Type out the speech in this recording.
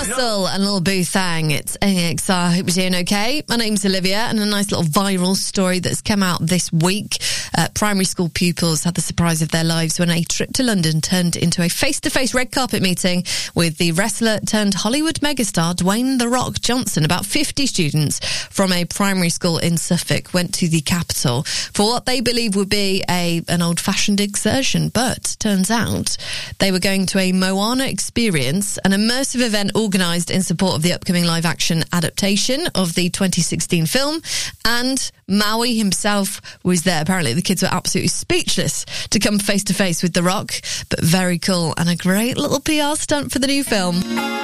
Russell and Lil Boo Thang. It's AXR. I hope you're doing okay. My name's Olivia, and a nice little viral story that's come out this week. Primary school pupils had the surprise of their lives when a trip to London turned into a face-to-face red carpet meeting with the wrestler turned Hollywood megastar Dwayne "The Rock" Johnson. About 50 students from a primary school in Suffolk went to the capital for what they believe would be an old-fashioned excursion, but turns out they were going to a Moana experience, an immersive event organised in support of the upcoming live-action adaptation of the 2016 film, and Maui himself was there. Apparently the kids were absolutely speechless to come face-to-face with The Rock, but very cool and a great little PR stunt for the new film.